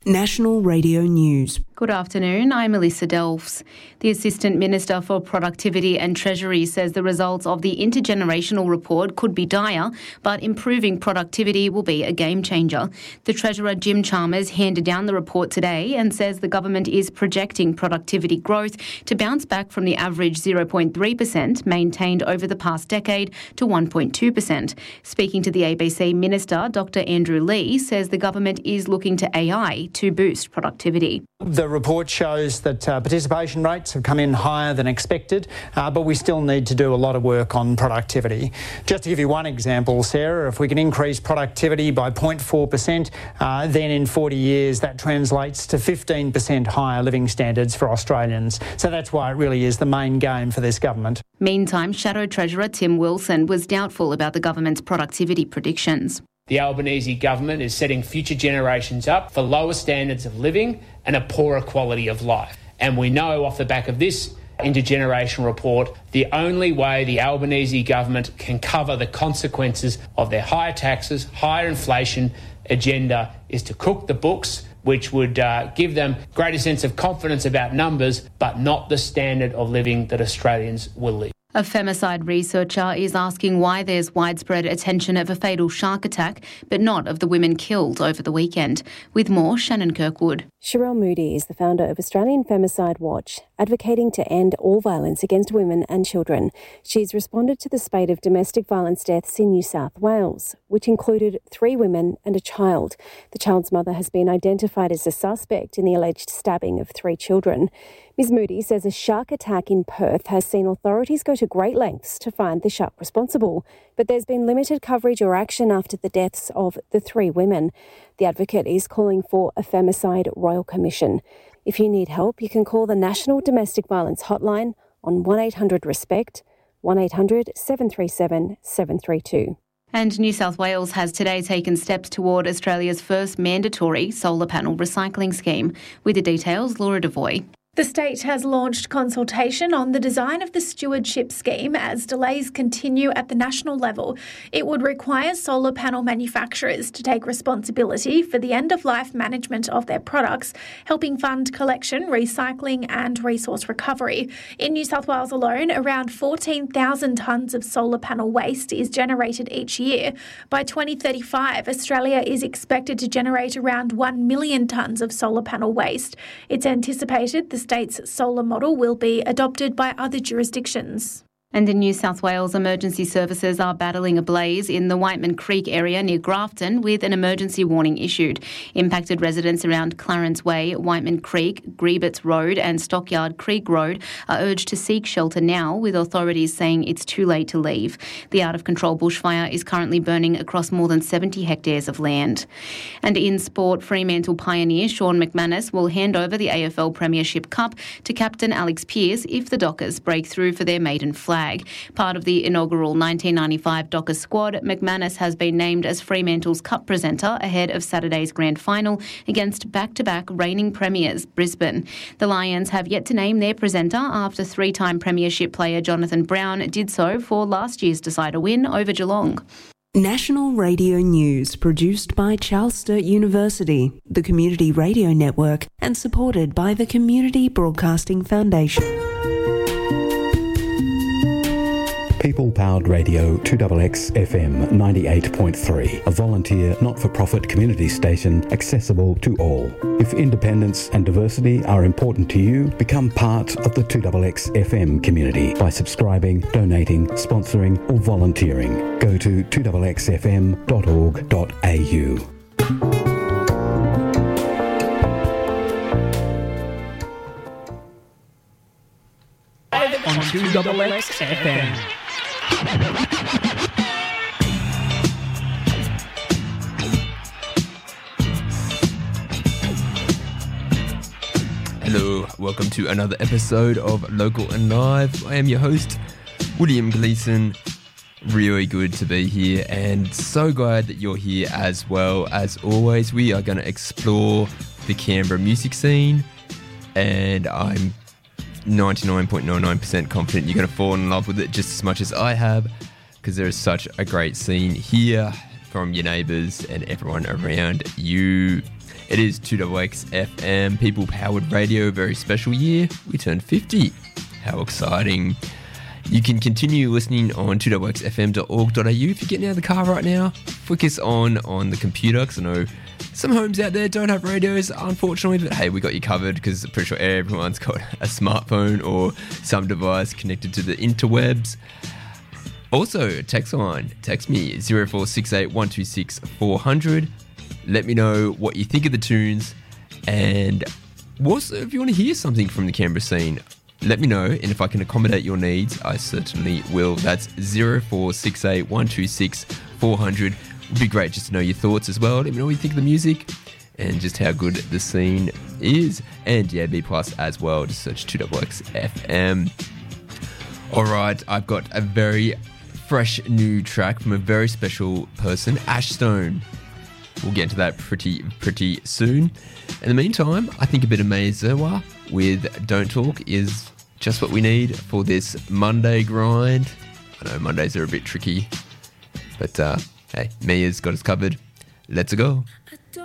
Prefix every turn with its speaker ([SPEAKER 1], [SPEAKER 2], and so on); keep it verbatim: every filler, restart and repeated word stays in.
[SPEAKER 1] National Radio News.
[SPEAKER 2] Good afternoon, I'm Melissa Delfs. The Assistant Minister for Productivity and Treasury says the results of the intergenerational report could be dire, but improving productivity will be a game changer. The Treasurer Jim Chalmers handed down the report today and says the government is projecting productivity growth to bounce back from the average zero point three percent maintained over the past decade to one point two percent. Speaking to the A B C Minister, Doctor Andrew Leigh says the government is looking to A I to boost productivity.
[SPEAKER 3] The report shows that uh, participation rates have come in higher than expected, uh, but we still need to do a lot of work on productivity. Just to give you one example, Sarah, if we can increase productivity by zero point four percent, uh, then in forty years that translates to fifteen percent higher living standards for Australians. So that's why it really is the main game for this government.
[SPEAKER 2] Meantime, Shadow Treasurer Tim Wilson was doubtful about the government's productivity predictions.
[SPEAKER 4] The Albanese government is setting future generations up for lower standards of living and a poorer quality of life. And we know off the back of this intergenerational report, the only way the Albanese government can cover the consequences of their higher taxes, higher inflation agenda is to cook the books, which would uh, give them greater sense of confidence about numbers, but not the standard of living that Australians will live.
[SPEAKER 2] A femicide researcher is asking why there's widespread attention of a fatal shark attack, but not of the women killed over the weekend. With more, Shannon Kirkwood.
[SPEAKER 5] Sherelle Moody is the founder of Australian Femicide Watch, advocating to end all violence against women and children. She's responded to the spate of domestic violence deaths in New South Wales, which included three women and a child. The child's mother has been identified as a suspect in the alleged stabbing of three children. Miz Moody says a shark attack in Perth has seen authorities go to great lengths to find the shark responsible, but there's been limited coverage or action after the deaths of the three women. The advocate is calling for a femicide royal commission. If you need help, you can call the National Domestic Violence Hotline on one eight hundred RESPECT, one eight hundred seven three seven seven three two.
[SPEAKER 2] And New South Wales has today taken steps toward Australia's first mandatory solar panel recycling scheme. With the details, Laura Devoy.
[SPEAKER 6] The state has launched consultation on the design of the stewardship scheme as delays continue at the national level. It would require solar panel manufacturers to take responsibility for the end-of-life management of their products, helping fund collection, recycling and resource recovery. In New South Wales alone, around fourteen thousand tonnes of solar panel waste is generated each year. By twenty thirty-five, Australia is expected to generate around one million tonnes of solar panel waste. It's anticipated the state's solar model will be adopted by other jurisdictions.
[SPEAKER 2] And in New South Wales, emergency services are battling a blaze in the Whiteman Creek area near Grafton with an emergency warning issued. Impacted residents around Clarence Way, Whiteman Creek, Greebitts Road and Stockyard Creek Road are urged to seek shelter now, with authorities saying it's too late to leave. The out-of-control bushfire is currently burning across more than seventy hectares of land. And in sport, Fremantle pioneer Sean McManus will hand over the A F L Premiership Cup to captain Alex Pearce if the Dockers break through for their maiden flag. Part of the inaugural nineteen ninety-five Dockers squad, McManus has been named as Fremantle's cup presenter ahead of Saturday's grand final against back-to-back reigning premiers, Brisbane. The Lions have yet to name their presenter after three-time premiership player Jonathan Brown did so for last year's decider win over Geelong.
[SPEAKER 1] National Radio News, produced by Charles Sturt University, the Community Radio Network, and supported by the Community Broadcasting Foundation.
[SPEAKER 7] People-powered radio two X X F M ninety-eight point three, a volunteer not-for-profit community station accessible to all. If independence and diversity are important to you, become part of the two X X F M community by subscribing, donating, sponsoring or volunteering. Go to two X X F M dot org dot A U.
[SPEAKER 8] On two X X F M.
[SPEAKER 9] Hello, welcome to another episode of Local and Live. I am your host, William Gleeson. Really good to be here and so glad that you're here as well. As always, we are going to explore the Canberra music scene, and I'm ninety-nine point nine nine percent confident you're going to fall in love with it just as much as I have, because there is such a great scene here from your neighbours and everyone around you. It is two X X F M, people-powered radio, very special year. We turned fifty. How exciting. You can continue listening on two X X F M dot org dot A U. If you're getting out of the car right now, focus on on the computer, because I know some homes out there don't have radios, unfortunately, but hey, we got you covered, because I'm pretty sure everyone's got a smartphone or some device connected to the interwebs. Also, text line. Text me zero four six eight, one two six, four hundred. Let me know what you think of the tunes, and also if you want to hear something from the Canberra scene, let me know, and if I can accommodate your needs, I certainly will. That's zero four six eight, one two six, four hundred. It would be great just to know your thoughts as well. Let me know what you think of the music and just how good the scene is. And yeah, B plus as well. Just search two X X F M. All right, I've got a very fresh new track from a very special person, Ash Stone. We'll get into that pretty, pretty soon. In the meantime, I think a bit of Maya Zerwa with Don't Talk is just what we need for this Monday grind. I know Mondays are a bit tricky, but uh, hey, Mia's got us covered. Let's go.
[SPEAKER 10] I